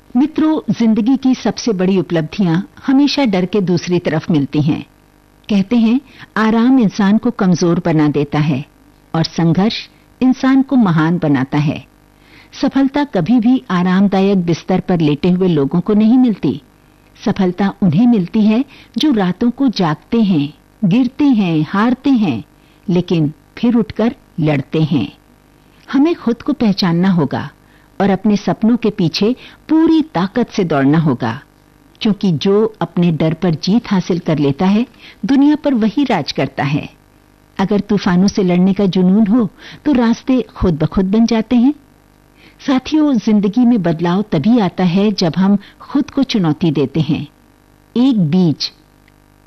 मित्रों, जिंदगी की सबसे बड़ी उपलब्धियां हमेशा डर के दूसरी तरफ मिलती हैं। कहते हैं, आराम इंसान को कमजोर बना देता है और संघर्ष इंसान को महान बनाता है। सफलता कभी भी आरामदायक बिस्तर पर लेटे हुए लोगों को नहीं मिलती। सफलता उन्हें मिलती है जो रातों को जागते हैं, गिरते हैं, हारते हैं, लेकिन फिर उठकर लड़ते हैं। हमें खुद को पहचानना होगा और अपने सपनों के पीछे पूरी ताकत से दौड़ना होगा, क्योंकि जो अपने डर पर जीत हासिल कर लेता है, दुनिया पर वही राज करता है। अगर तूफानों से लड़ने का जुनून हो तो रास्ते खुद ब खुद बन जाते हैं। साथियों, जिंदगी में बदलाव तभी आता है जब हम खुद को चुनौती देते हैं। एक बीज